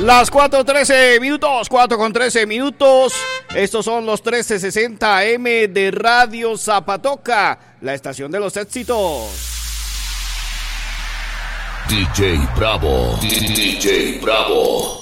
Las 4:13 minutos, 4:13. Estos son los 1360 AM de Radio Zapatoca, la estación de los éxitos. DJ Bravo. DJ Bravo.